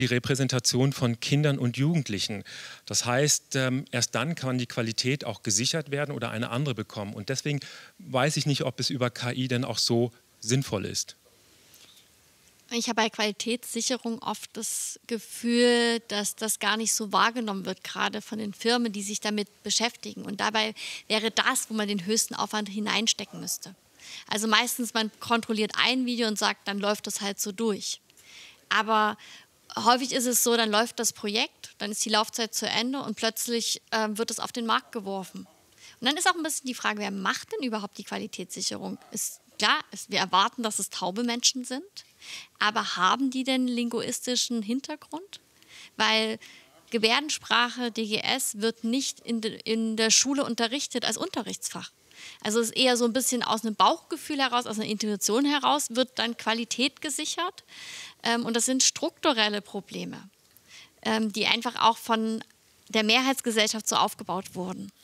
Die Repräsentation von Kindern und Jugendlichen. Das heißt, erst dann kann die Qualität auch gesichert werden oder eine andere bekommen. Und deswegen weiß ich nicht, ob es über KI denn auch so sinnvoll ist. Ich habe bei Qualitätssicherung oft das Gefühl, dass das gar nicht so wahrgenommen wird, gerade von den Firmen, die sich damit beschäftigen. Und dabei wäre das, wo man den höchsten Aufwand hineinstecken müsste. Also meistens, man kontrolliert ein Video und sagt, dann läuft das halt so durch. Aber häufig ist es so, dann läuft das Projekt, dann ist die Laufzeit zu Ende und plötzlich wird es auf den Markt geworfen. Und dann ist auch ein bisschen die Frage, wer macht denn überhaupt die Qualitätssicherung? Ist klar, wir erwarten, dass es taube Menschen sind, aber haben die denn linguistischen Hintergrund? Weil Gebärdensprache, DGS, wird nicht in der Schule unterrichtet als Unterrichtsfach. Also es ist eher so ein bisschen aus einem Bauchgefühl heraus, aus einer Intuition heraus, wird dann Qualität gesichert. Und das sind strukturelle Probleme, die einfach auch von der Mehrheitsgesellschaft so aufgebaut wurden.